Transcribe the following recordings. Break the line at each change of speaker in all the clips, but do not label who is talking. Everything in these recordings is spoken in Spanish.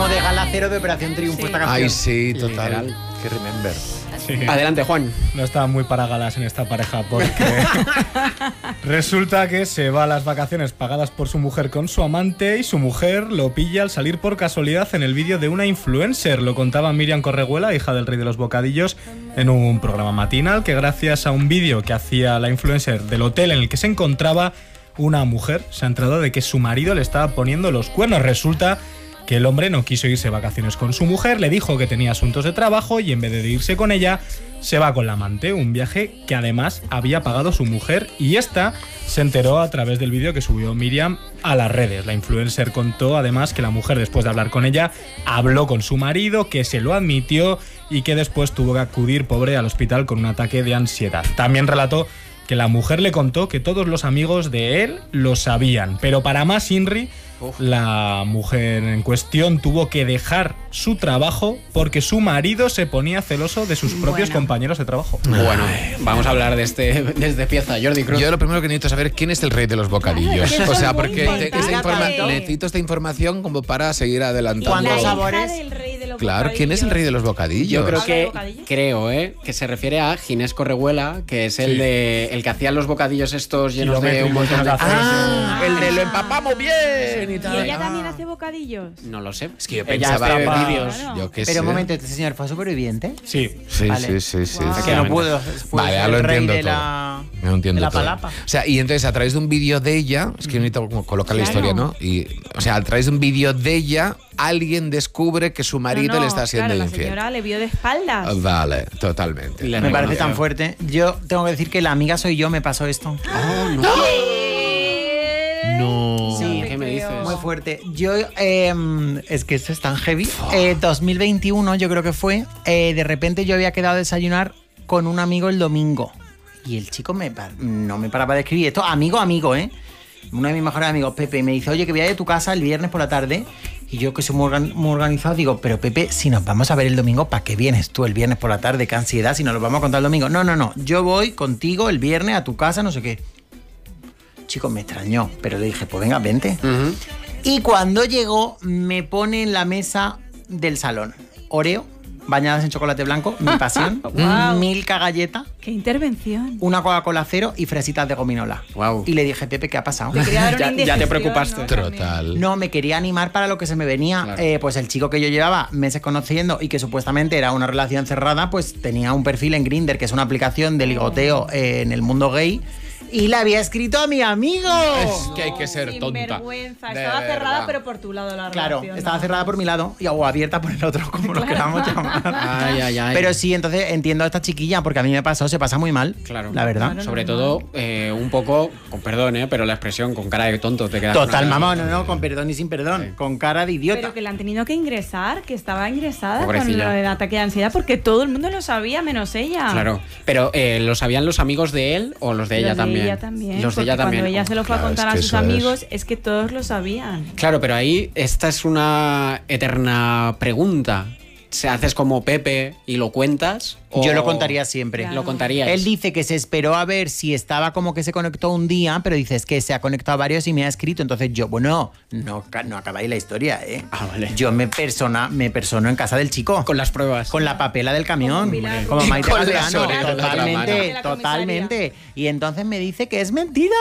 como de Gala Cero de Operación Triunfo esta canción.
Ay, sí, total. Que remember.
Sí.
Adelante, Juan.
No estaban muy para galas en esta pareja porque resulta que se va a las vacaciones pagadas por su mujer con su amante y su mujer lo pilla al salir por casualidad en el vídeo de una influencer. Lo contaba Miriam Correguela, hija del rey de los bocadillos, en un programa matinal que gracias a un vídeo que hacía la influencer del hotel en el que se encontraba, una mujer se ha enterado de que su marido le estaba poniendo los cuernos. Resulta que el hombre no quiso irse de vacaciones con su mujer, le dijo que tenía asuntos de trabajo y en vez de irse con ella, se va con la amante, un viaje que además había pagado su mujer, y esta se enteró a través del vídeo que subió Miriam a las redes. La influencer contó además que la mujer, después de hablar con ella, habló con su marido, que se lo admitió y que después tuvo que acudir, pobre, al hospital con un ataque de ansiedad. También relató que la mujer le contó que todos los amigos de él lo sabían, pero para más Inri, la mujer en cuestión tuvo que dejar su trabajo porque su marido se ponía celoso de sus propios compañeros de trabajo.
Bueno, vamos a hablar de este pieza. Jordi Cruz.
Yo lo primero que necesito saber quién es el rey de los bocadillos.
Claro,
O sea,
es muy
porque
importante.
necesito esta información como para seguir adelantando.
¿Cuántos
La
sabores?
hija del rey de los
Claro, ¿quién es el rey de los bocadillos?
Yo creo
¿Habla de
que
bocadillos?
que se refiere a Ginés Correguela, que es el que hacía los bocadillos estos llenos de un montón de
Ah, el de lo empapamos bien y
¿Y
tal.
ella también hace bocadillos?
No lo sé.
Es que yo
Ella
pensaba
hace vídeos.
Claro.
Yo qué sé.
Pero un momento, ¿este señor fue superviviente?
Sí.
Sí,
Vale.
sí.
Es que no pudo.
Vale, ya lo
el rey
entiendo
de
todo.
la...
No entiendo
de la
todo.
palapa.
O sea, y entonces a través de un vídeo de ella, es que necesito como colocar la
Claro.
historia, ¿no? Y, o sea, a través de un vídeo de ella, alguien descubre que su marido le está siendo
claro,
infiel.
La señora le vio de espaldas.
Vale, totalmente.
Le
Me parece
reconoció.
tan fuerte. Yo tengo que decir que la amiga soy yo, me pasó esto.
No.
Sí,
¿Qué me dices?
Muy fuerte. Yo, es que esto es tan heavy. 2021 yo creo que fue. De repente yo había quedado a desayunar con un amigo el domingo. Y el chico no me paraba de escribir. Esto, amigo, ¿eh? Uno de mis mejores amigos, Pepe, y me dice, oye, que voy a ir a tu casa el viernes por la tarde. Y yo, que soy muy organizado, digo, pero Pepe, si nos vamos a ver el domingo, ¿para qué vienes tú el viernes por la tarde? Qué ansiedad, si nos lo vamos a contar el domingo. No, yo voy contigo el viernes a tu casa, no sé qué. Chico, me extrañó, pero le dije, pues venga, vente.
Ujú.
Y cuando llegó, me pone en la mesa del salón Oreo, bañadas en chocolate blanco, mi pasión,
Guau.
Milka galleta,
¡Qué intervención!
una Coca-Cola cero y fresitas de gominola.
Guau.
Y le dije, Pepe, ¿qué ha pasado?
Te quería dar una
Ya te
indigestión,
preocupaste.
¿no?
Total.
No, me quería animar para lo que se me venía.
Claro.
Pues el chico que yo llevaba meses conociendo y que supuestamente era una relación cerrada, pues tenía un perfil en Grindr, que es una aplicación de ligoteo en el mundo gay, y le había escrito a mi amigo.
Es que hay que ser tonta.
Sinvergüenza.
De
Estaba cerrada,
verdad.
pero por tu lado la
Claro,
relación.
estaba
¿no?
cerrada por mi lado o abierta por el otro, como lo queramos llamar.
Ay.
Pero sí, entonces entiendo a esta chiquilla, porque a mí me pasó, se pasa muy mal.
Claro.
La verdad.
Claro.
Sobre
normal.
todo, un poco, con perdón, pero la expresión con cara de tonto te queda.
Total, mamá, no, con perdón y sin perdón, con cara de idiota.
Pero que le han tenido que ingresar, que estaba ingresada
Pobrecilla.
con lo del ataque de ansiedad, porque todo el mundo lo sabía, menos ella.
Claro. Pero, ¿lo sabían los amigos de él o los de ella
Los
también?
De ella también.
Los de
porque
ella también.
Cuando ella se lo fue a
claro,
contar
es
a
que
sus
eso
amigos, es que todos lo sabían.
Claro, pero ahí esta es una eterna pregunta. ¿Se haces como Pepe y lo cuentas? o-
Yo lo contaría siempre.
Claro.
Lo contarías.
Él dice que se esperó a ver si estaba como que se conectó un día, pero dices que se ha conectado a varios y me ha escrito. Entonces yo, bueno, no acabáis la historia, ¿eh?
Ah, vale.
Yo me persono en casa del chico.
Con las pruebas.
Con la papela del camión.
Como Pilar.
Como Maite
Con las
Galdeano.
orejas de otra
Totalmente,
mano.
totalmente. Y entonces me dice que es mentira.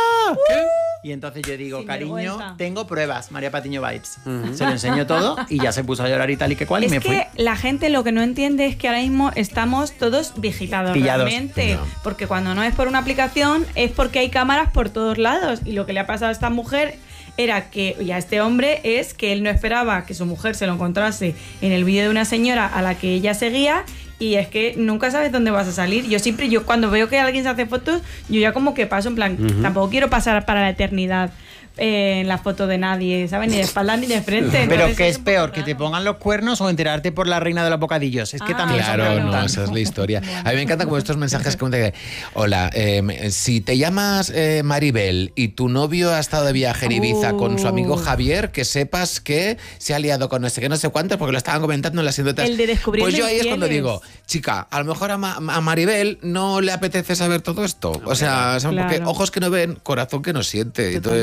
Y entonces yo digo,
Sin
cariño,
vergüenza.
tengo pruebas, María Patiño Vibes. Se lo enseño todo y ya se puso a llorar y tal y que cual y
Es
me fui.
que la gente lo que no entiende es que ahora mismo estamos todos vigilados
Pillados.
realmente.
No.
Porque cuando no es por una aplicación, es porque hay cámaras por todos lados. Y lo que le ha pasado a esta mujer era que, y a este hombre, es que él no esperaba que su mujer se lo encontrase en el vídeo de una señora a la que ella seguía. Y es que nunca sabes dónde vas a salir. Yo cuando veo que alguien se hace fotos, yo ya como que paso en plan, tampoco quiero pasar para la eternidad en la foto de nadie, ¿sabes? Ni de espalda ni de frente.
Pero
Entonces
¿qué
es
es
un poco
peor? ¿Que te
raro.
pongan los cuernos o enterarte por la reina de los bocadillos? Es que
Ah,
también son
Claro, no,
preguntas.
esa es la historia. A mí me encantan como estos mensajes que me hola, si te llamas Maribel y tu novio ha estado de viaje en Ibiza con su amigo Javier, que sepas que se ha liado con no sé qué, no sé cuántos, porque lo estaban comentando en las anécdotas.
El de descubrirme
Pues yo ahí es cuando
infieles.
digo, chica, a lo mejor a Maribel no le apetece saber todo esto. O sea,
Claro.
porque ojos que no ven, corazón que no siente. Entonces, a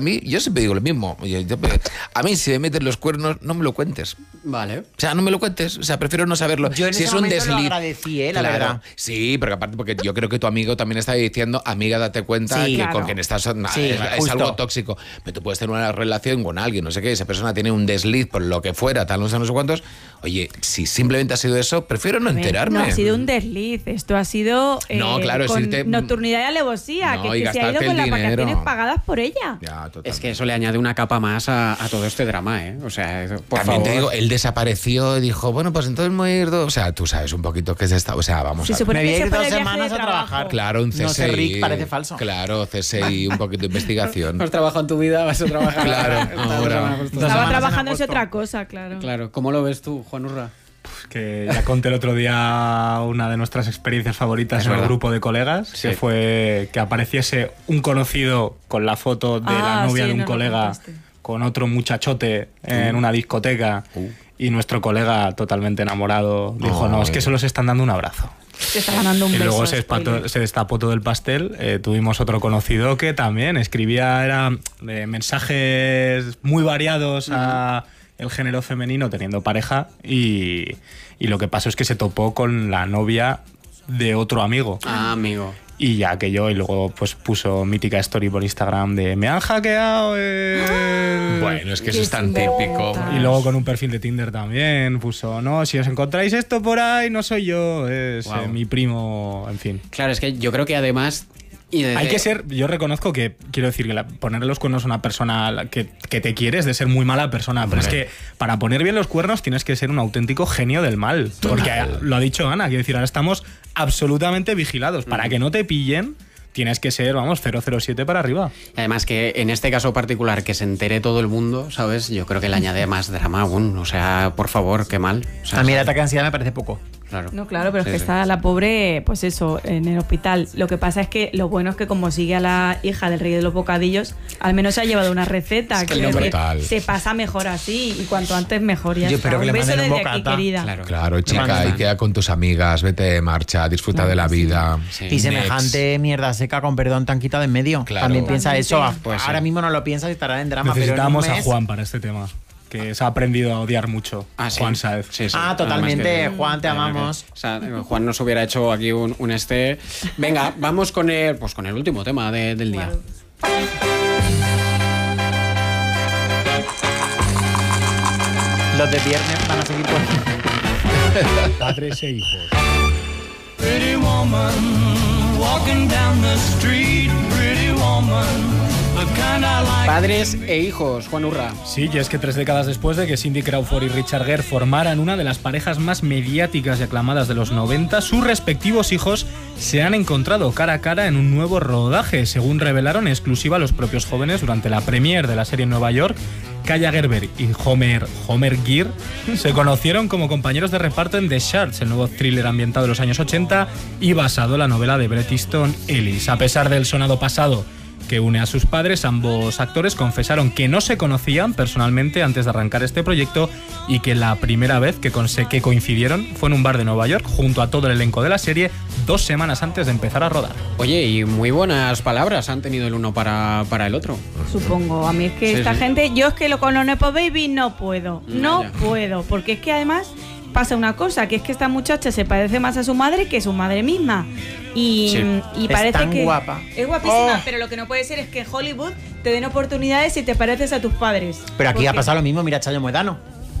mí, yo siempre digo lo mismo. A mí, si me meten los cuernos, no me lo cuentes.
Vale.
O sea, no me lo cuentes. O sea, prefiero no saberlo.
Yo en
si
ese
es un
momento lo
desliz.
agradecí, la verdad.
Sí, pero aparte, porque yo creo que tu amigo también está diciendo, amiga, date cuenta
Sí,
que
claro.
con quien estás
Sí,
es
justo.
algo tóxico. Pero tú puedes tener una relación con alguien, no sé qué, esa persona tiene un desliz por lo que fuera, tal, no sé cuántos. Oye, si simplemente ha sido eso, prefiero no enterarme.
No ha sido un desliz, esto ha sido
No, claro, es
con
irte-
nocturnidad y alevosía,
No,
que
y
se ha ido
gastarte
con las
el dinero.
vacaciones pagadas por ella.
Ya, totalmente.
Es que eso le añade una capa más a todo este drama, ¿eh? O sea, por
También
favor.
te digo, él desapareció y dijo, bueno, pues entonces me voy a ir. O sea, tú sabes un poquito qué es esta. O sea, vamos
Se
a ver.
supone
Me voy
que
a
se
ir
fue
2
de viaje
semanas
de
a trabajar.
trabajo.
Claro, un CSI.
No sé, Rick, parece falso.
Claro, CSI, un poquito de investigación.
No has trabajado en tu vida, vas a trabajar.
Claro,
Estás
ahora.
semana justo.
Dos
Estaba
semanas en
trabajando en
agosto.
otra cosa, claro.
Claro, ¿cómo lo ves tú, Juan Urra?
Que ya conté el otro día una de nuestras experiencias favoritas
Es
en el
verdad.
grupo de colegas,
Sí.
que fue que apareciese un conocido con la foto de la
Ah,
novia
sí,
de un
nos lo
colega
contaste.
con otro muchachote en una discoteca y nuestro colega totalmente enamorado dijo, no, es que solo se están dando un abrazo.
Se está ganando un
Y
beso.
luego
spoiler.
se destapó todo el pastel. Tuvimos otro conocido que también escribía mensajes muy variados a el género femenino teniendo pareja y lo que pasó es que se topó con la novia de otro amigo.
Ah, amigo.
Y ya que yo, y luego pues puso mítica story por Instagram de me han hackeado.
Bueno, es que eso
Qué
es tan
sinvergüenza.
típico.
Y luego con un perfil de Tinder también puso, no, si os encontráis esto por ahí, no soy yo, es
Wow.
mi primo, en fin.
Claro, es que yo creo que además... y desde-
Hay que ser, yo reconozco que, quiero decir, que ponerle los cuernos a una persona que te quiere es de ser muy mala persona, pero es que para poner bien los cuernos tienes que ser un auténtico genio del mal. Porque lo ha dicho Ana, quiero decir, ahora estamos absolutamente vigilados. Para que no te pillen, tienes que ser, vamos, 007 para arriba.
Además que en este caso particular que se entere todo el mundo, ¿sabes? Yo creo que le añade más drama aún. O sea, por favor, qué mal. O sea,
A mí el ataque de ansiedad me parece poco.
Claro.
No, claro, pero
Sí,
es que
sí.
está la pobre, pues eso, en el hospital. Lo que pasa es que lo bueno es que como sigue a la hija del rey de los bocadillos, al menos se ha llevado una receta.
Es que
quiero
no,
decir,
brutal.
se pasa mejor así y cuanto antes mejor. Ya
Yo
está.
espero que
Un
le
beso
manden un
desde aquí,
bocata.
querida.
Claro.
Claro, chica,
Vale.
y queda con tus amigas, vete de marcha, disfruta de la vida.
Sí.
Y
Next.
semejante mierda seca, con perdón, te han quitado en medio.
Claro.
También piensa eso.
Pues
sí.
Ahora mismo no lo piensas y estará en drama.
Necesitábamos
pero en
a
un mes-
Juan para este tema, que se ha aprendido a odiar mucho.
Ah, sí.
Juan Saez.
Sí, sí.
Ah, totalmente,
Además que-
Juan, te amamos.
O sea, Juan nos hubiera hecho aquí un este. Venga, vamos con el último tema del día.
Los de viernes van a seguir por...
Padres e hijos.
Pretty woman, walking down the street, pretty woman, the kind I like.
Padres e hijos, Juan Urra.
Sí, y es que 3 décadas después de que Cindy Crawford y Richard Gere formaran una de las parejas más mediáticas y aclamadas de los 90, sus respectivos hijos se han encontrado cara a cara en un nuevo rodaje, según revelaron en exclusiva los propios jóvenes durante la premiere de la serie en Nueva York. Kaya Gerber y Homer Gere se conocieron como compañeros de reparto en The Shards, el nuevo thriller ambientado en los años 80 y basado en la novela de Bret Easton Ellis. A pesar del sonado pasado que une a sus padres, ambos actores confesaron que no se conocían personalmente antes de arrancar este proyecto y que la primera vez que coincidieron fue en un bar de Nueva York junto a todo el elenco de la serie 2 semanas antes de empezar a rodar.
Oye, y muy buenas palabras han tenido el uno para el otro.
Supongo. A mí es que
Sí,
esta
sí.
gente, yo es que con los Nepo Baby no puedo. No
Ya.
puedo. Porque es que además pasa una cosa, que es que esta muchacha se parece más a su madre que su madre misma. Y,
Sí.
y
Es
parece
tan
que
guapa.
es guapísima,
Oh.
pero lo que no puede ser es que en Hollywood te den oportunidades si te pareces a tus padres.
Pero aquí ha
Porque-
pasado lo mismo, mira Chayo Moedano.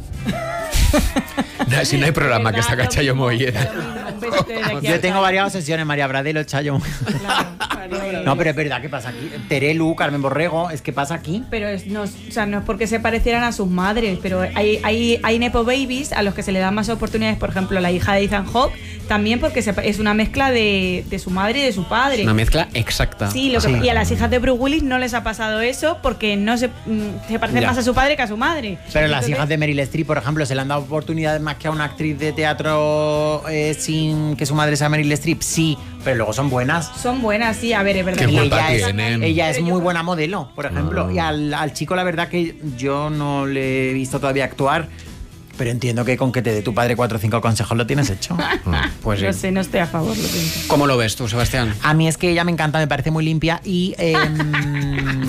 No, si no hay programa que
¿Verdad?
saca
Lo
Chayo
mismo,
Mollera.
lo mismo. Un besito desde aquí
Yo
al
tengo
Chayo.
varias obsesiones, María Bradelo, Chayo.
Claro.
No, pero es verdad, ¿qué pasa aquí? Terelu, Carmen Borrego, es que pasa aquí.
Pero no es porque se parecieran a sus madres, pero hay Nepo Babies a los que se le dan más oportunidades, por ejemplo, la hija de Ethan Hawke, también porque es una mezcla de su madre y de su padre.
Una mezcla exacta.
Sí, y a las hijas de Bruce Willis no les ha pasado eso porque no se parecen
Ya.
más a su padre que a su madre.
Pero las
Entonces,
hijas de Meryl Streep, por ejemplo, se le han dado oportunidades más que a una actriz de teatro sin que su madre sea Meryl Streep. Sí, pero luego son buenas.
son buenas, sí, a ver, es verdad.
Qué
que
culpa
ella
tienen.
Ella es
Pero yo
muy
creo-
buena modelo, por ejemplo. Y al chico, la verdad que yo no le he visto todavía actuar, pero entiendo que con que te dé tu padre 4 o 5 consejos lo tienes hecho.
Pues sí.
No sé, no estoy a favor, lo siento.
¿Cómo lo ves tú, Sebastián?
A mí es que ella me encanta, me parece muy limpia y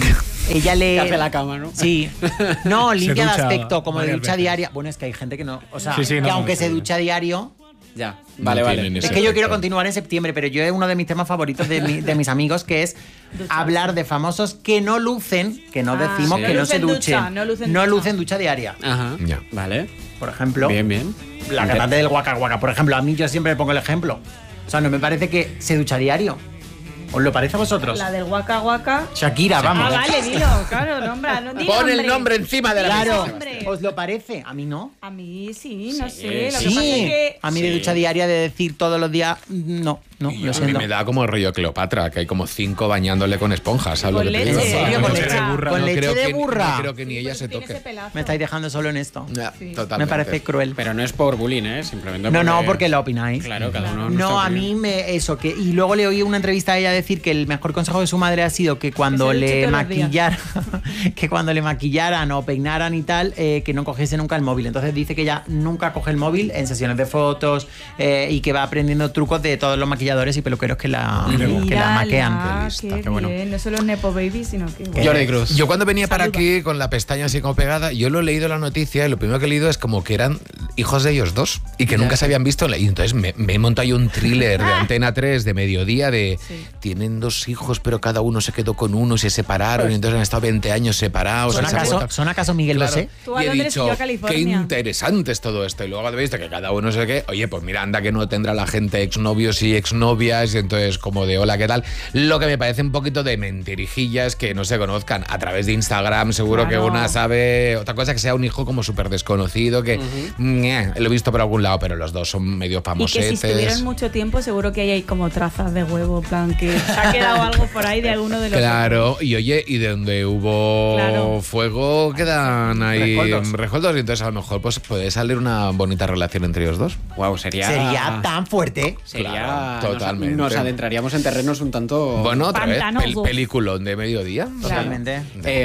ella le...
Que hace la cama, ¿no?
Sí. No, limpia de
ducha
aspecto, como de
varias
ducha
veces.
diaria. Bueno, es que hay gente que no... O sea,
Sí, sí,
que
no,
aunque
no,
se
sí.
ducha diario...
Ya,
No
vale.
tienen
Es
ese
que yo quiero
efecto.
continuar en septiembre, pero yo es uno de mis temas favoritos de mis amigos, que es hablar de famosos que no lucen, que no decimos
sí.
que
No
no se
lucen
duchen.
ducha, no lucen
no
ducha.
lucen ducha diaria.
Ajá.
Ya.
Vale.
Por ejemplo,
Bien.
la cantante del Waka Waka. Por ejemplo, a mí yo siempre le pongo el ejemplo. O sea, no me parece que se ducha diario. ¿Os lo parece a vosotros?
La del Waka Waka.
Shakira, vamos.
Ah, vale, dilo, claro, nombra, no diga
Pon el nombre encima de la
Claro,
mesa.
hombre.
¿os lo parece? A mí no.
A mí sí, no sé. Lo que
Sí,
pasa es que
a mí de ducha diaria de decir todos los días, no,
Y
lo
a mí
siento.
me da como rollo Cleopatra, que hay como 5 bañándole con esponjas. ¿Sabes
Con
lo que te
leche.
digo?
¿En serio?
Con
¿Con
leche
leche
de burra.
con
No
leche
creo
de
que-
burra?
No creo que ni ella se
tiene ese
toque.
pelazo.
Me estáis dejando solo en esto.
Ya,
Sí.
totalmente.
Me parece cruel.
Pero no es por bullying, ¿eh? Simplemente
No, porque lo opináis.
Claro, cada uno.
No,
nuestra
a
opinión.
mí eso que y luego le oí una entrevista a ella decir que el mejor consejo de su madre ha sido que cuando
Que se duche
le
todos los días.
maquillaran, que cuando le maquillaran o peinaran y tal, que no cogiese nunca el móvil. Entonces dice que ella nunca coge el móvil en sesiones de fotos y que va aprendiendo trucos de todos los maquilladores y peluqueros que la maquean.
Qué
Qué bueno.
bien. No solo es Nepo Baby, sino que...
Jordi Cruz.
Yo cuando venía para
Saludo.
aquí con la pestaña así como pegada, yo lo he leído la noticia y lo primero que he leído es como que eran hijos de ellos dos y que nunca se habían visto. Y entonces me he montado ahí un thriller de Antena 3 de mediodía de
Sí.
tienen 2 hijos pero cada uno se quedó con uno y se separaron y entonces han estado 20 años separados.
¿Son acaso Miguel
Claro.
Bosé?
Tú a
Y he
Londres y
dicho,
yo a California.
qué interesante es todo esto. Y luego cuando he visto que cada uno sé qué, oye, pues mira, anda que no tendrá la gente exnovios y exnovias, y entonces como de hola, ¿qué tal? Lo que me parece un poquito de mentirijillas que no se conozcan a través de Instagram, seguro
Claro.
que una sabe, otra cosa que sea un hijo como súper desconocido, que lo he visto por algún lado, pero los dos son medio
Y que si
famosetes.
estuvieron mucho tiempo, seguro que ahí hay como trazas de huevo, en plan que se ha quedado algo por ahí de alguno de los...
Claro, y oye, y de donde hubo
Claro.
fuego quedan ahí
Rescoldos.
rescoldos, y entonces a lo mejor pues puede salir una bonita relación entre ellos dos.
Wow, sería.
Sería tan fuerte.
Sería.
Claro, totalmente.
Nos adentraríamos en terrenos un tanto.
Bueno, otra vez,
Pantanosos.
peliculón de mediodía.
Totalmente.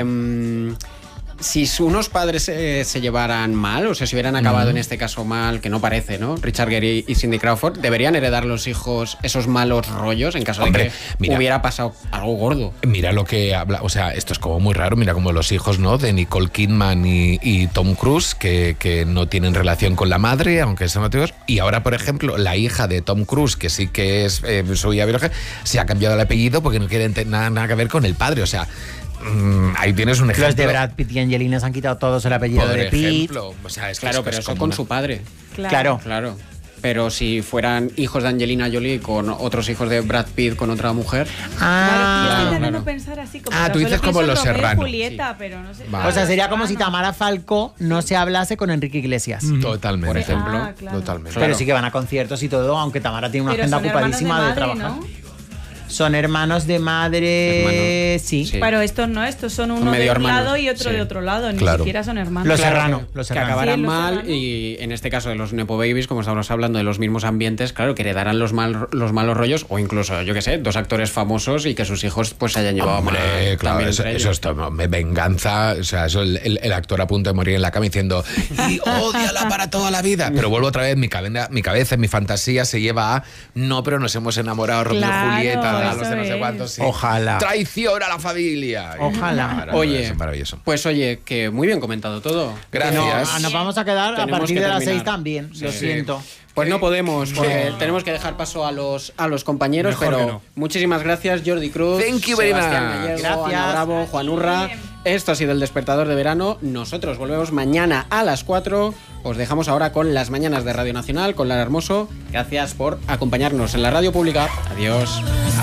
Si unos padres se llevaran mal, o sea, si hubieran acabado en este caso mal, que no parece, ¿no? Richard Gere y Cindy Crawford, ¿deberían heredar los hijos esos malos rollos en caso
Hombre,
de que
mira.
hubiera pasado algo gordo?
Mira lo que habla, o sea, esto es como muy raro, mira como los hijos, ¿no? De Nicole Kidman y Tom Cruise, que no tienen relación con la madre, aunque son motivos. Y ahora, por ejemplo, la hija de Tom Cruise, que sí que es su hija biológica, se ha cambiado el apellido porque no quiere nada que ver con el padre, o sea... ahí tienes un ejemplo.
Los de Brad Pitt y Angelina se han quitado todos el apellido
Por
de Pitt.
ejemplo, o sea, es que
Claro,
es
pero eso
como
con
una-
su padre.
Claro.
Claro. Pero si fueran hijos de Angelina Jolie con otros hijos de Brad Pitt con otra mujer.
Claro,
Ah,
estoy
claro.
intentando pensar así como...
Ah,
que
tú dices
solo
como
pienso
Los
en Romeo y
Serrano.
Julieta, pero no sé.
Vale.
o sea, sería como si
Serrano.
Tamara Falcó no se hablase con Enrique Iglesias.
Totalmente.
Por ejemplo.
Ah, claro.
Totalmente.
Pero sí que van a conciertos y todo, aunque Tamara tiene una
Pero
agenda
son hermanos
ocupadísima de,
madre,
trabajar.
¿no?
Son hermanos de madre,
Hermanos.
sí.
Sí.
Pero estos no, estos son uno
medio
de un
hermanos,
lado y otro
sí.
de otro lado, ni
Claro.
siquiera son hermanos.
Los
Claro,
Serrano,
que-
los
que
Serrano.
acabarán
Sí, los
mal
Serrano.
y en este caso de los Nepo Babies, como estamos hablando de los mismos ambientes, claro, que heredarán los malos rollos o incluso, yo qué sé, 2 actores famosos y que sus hijos pues se hayan llevado mal.
Hombre, claro,
también
eso,
entre
eso
ellos.
es todo, venganza, o sea, eso el actor a punto de morir en la cama diciendo y ódiala para toda la vida. Pero vuelvo otra vez, mi cabeza, mi fantasía se lleva a no, pero nos hemos enamorado, Romeo
Claro,
y Julieta,
eso
no sé, no sé
es.
cuántos. sí.
Ojalá.
Traición a la familia.
Ojalá.
Oye,
es maravilloso.
pues oye, que muy bien comentado todo.
Gracias.
No, nos vamos a quedar a
Tenemos
partir
que
de las
terminar.
6 también, lo
Sí.
siento.
Pues no podemos, porque tenemos que dejar paso a los compañeros,
Mejor que
pero
no.
muchísimas gracias, Jordi Cruz,
Thank you very
Sebastián
much.
Gallego,
Gracias.
Ana Bravo, Juan Urra. Esto ha sido el Despertador de Verano. Nosotros volvemos mañana a las 4. Os dejamos ahora con las mañanas de Radio Nacional, con Lara Hermoso. Gracias por acompañarnos en la radio pública. Adiós.